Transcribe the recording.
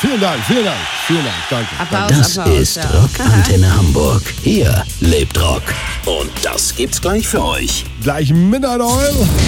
Vielen Dank, danke. Applaus, Das ist ja. Rockantenne Hamburg. Hier lebt Rock. Und das gibt's gleich für euch. Gleich Midnight Oil.